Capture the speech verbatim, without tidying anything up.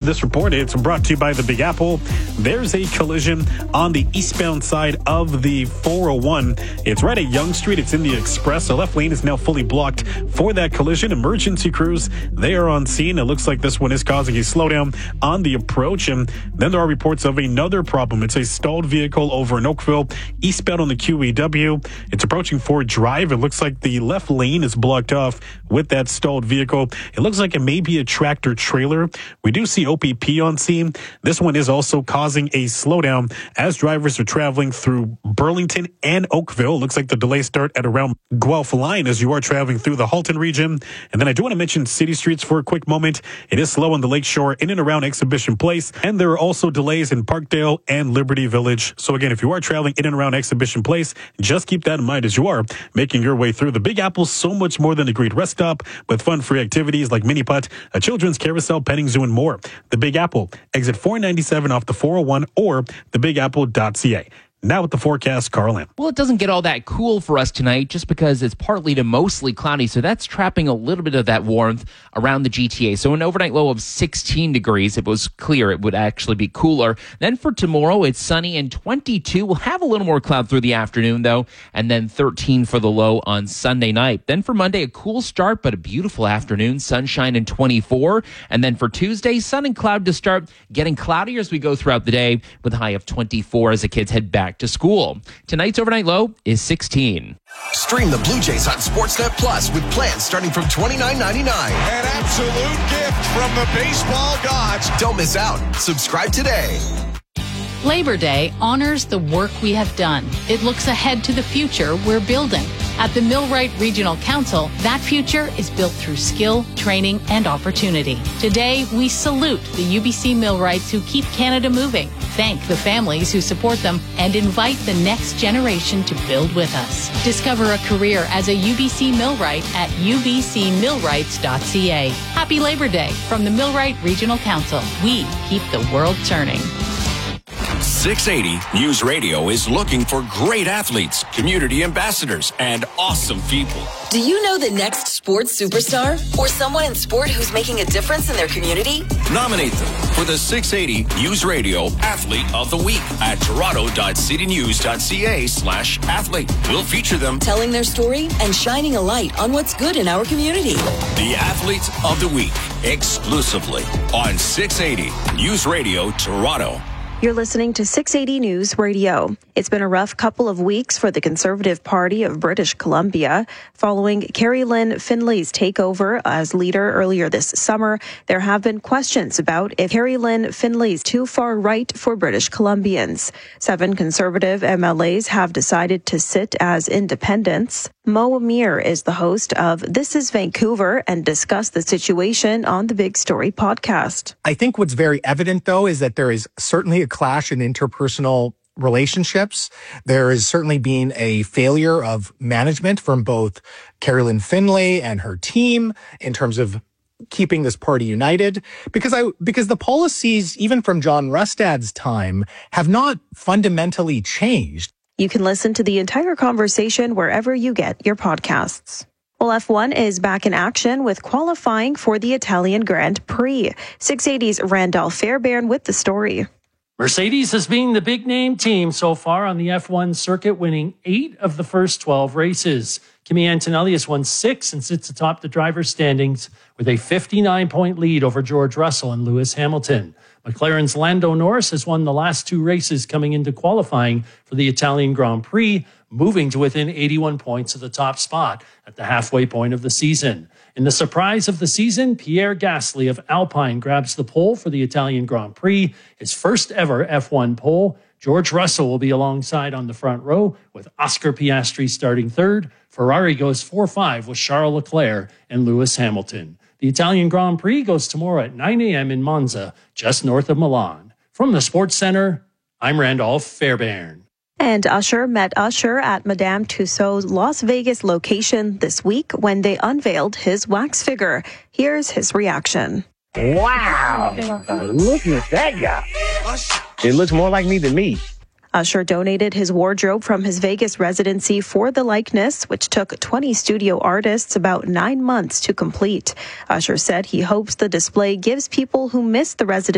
this report. It's brought to you by the Big Apple. There's a collision on the eastbound side of the four oh one. It's right at Yonge Street. It's in the Express. The left lane is now fully blocked for that collision. Emergency crews, they are on scene. It looks like this one is causing a slowdown on the approach. And then there are reports of another problem. It's a stalled vehicle over in Oakville, eastbound on the Q E W. It's approaching Ford Drive. It looks like the left lane is blocked off with that stalled vehicle. It looks like it may be a tractor trailer. We do see O P P on scene. This one is also causing a slowdown as drivers are traveling through Burlington and Oakville. It looks like the delays start at around Guelph Line as you are traveling through the Halton region. And then I do want to mention city streets for a quick moment. It is slow on the Lakeshore in and around Exhibition Place. And there are also delays in Parkdale and Liberty Village. So again, if you are traveling in and around Exhibition Place, just keep that in mind as you are making your way through. The Big Apple, so much more than a great rest stop with fun-free activities like mini putt, a children's carousel, petting zoo, and more. The Big Apple, exit four ninety-seven off the four oh one or the big apple dot c a. Now with the forecast, Carl Lamb. Well, it doesn't get all that cool for us tonight just because it's partly to mostly cloudy, so that's trapping a little bit of that warmth around the G T A. So an overnight low of sixteen degrees. If it was clear, it would actually be cooler. Then for tomorrow, it's sunny and twenty-two. We'll have a little more cloud through the afternoon, though, and then thirteen for the low on Sunday night. Then for Monday, a cool start, but a beautiful afternoon, sunshine and twenty-four. And then for Tuesday, sun and cloud to start, getting cloudier as we go throughout the day with a high of twenty-four as the kids head back to school. Tonight's overnight low is sixteen. Stream the Blue Jays on Sportsnet Plus with plans starting from twenty-nine ninety-nine. An absolute gift from the baseball gods. Don't miss out. Subscribe today. Labor Day honors the work we have done. It looks ahead to the future we're building. At the Millwright Regional Council, that future is built through skill, training, and opportunity. Today, we salute the U B C Millwrights who keep Canada moving, thank the families who support them, and invite the next generation to build with us. Discover a career as a U B C Millwright at u b c millwrights dot c a. Happy Labor Day from the Millwright Regional Council. We keep the world turning. six eighty News Radio is looking for great athletes, community ambassadors, and awesome people. Do you know the next sports superstar? Or someone in sport who's making a difference in their community? Nominate them for the six eighty News Radio Athlete of the Week at toronto dot city news dot c a slash athlete. We'll feature them telling their story and shining a light on what's good in our community. The Athlete of the Week, exclusively on six eighty News Radio Toronto. You're listening to six eighty News Radio. It's been a rough couple of weeks for the Conservative Party of British Columbia. Following Carrie Lynn Finlay's takeover as leader earlier this summer, there have been questions about if Carrie Lynn Finlay's too far right for British Columbians. Seven Conservative M L As have decided to sit as independents. Mo Amir is the host of This is Vancouver and discussed the situation on the Big Story podcast. I think what's very evident, though, is that there is certainly a clash in interpersonal relationships. There is certainly been a failure of management from both Carrie Lynn Finlay and her team in terms of keeping this party united, because I because the policies, even from John Rustad's time, have not fundamentally changed. You can listen to the entire conversation wherever you get your podcasts. Well, F one is back in action with qualifying for the Italian Grand Prix. six eighty's Randolph Fairbairn with the story. Mercedes has been the big name team so far on the F one circuit, winning eight of the first twelve races. Kimi Antonelli has won six and sits atop the driver's standings with a fifty-nine point lead over George Russell and Lewis Hamilton. McLaren's Lando Norris has won the last two races coming into qualifying for the Italian Grand Prix, moving to within eighty-one points of the top spot at the halfway point of the season. In the surprise of the season, Pierre Gasly of Alpine grabs the pole for the Italian Grand Prix, his first ever F one pole. George Russell will be alongside on the front row with Oscar Piastri starting third. Ferrari goes four five with Charles Leclerc and Lewis Hamilton. The Italian Grand Prix goes tomorrow at nine a.m. in Monza, just north of Milan. From the Sports Center, I'm Randolph Fairbairn. And Usher met Usher at Madame Tussauds Las Vegas location this week when they unveiled his wax figure. Here's his reaction. Wow, look at that guy. It looks more like me than me. Usher donated his wardrobe from his Vegas residency for the likeness, which took twenty studio artists about nine months to complete. Usher said he hopes the display gives people who miss the residency